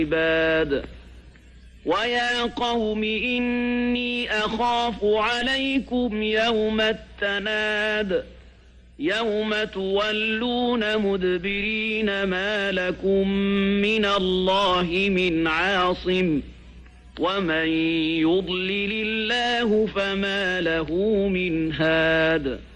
العباد ويا قوم إني أخاف عليكم يوم التناد يوم تولون مدبرين ما لكم من الله من عاصم ومن يضلل الله فما له من هاد